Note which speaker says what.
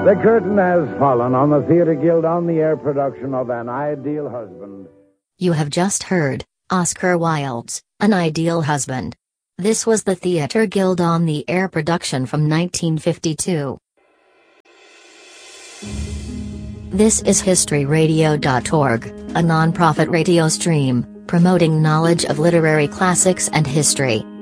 Speaker 1: The curtain has fallen on the Theatre Guild on the Air production of An Ideal Husband.
Speaker 2: You have just heard Oscar Wilde's An Ideal Husband. This was the Theatre Guild on the Air production from 1952. This is HistoryRadio.org, a non-profit radio stream promoting knowledge of literary classics and history.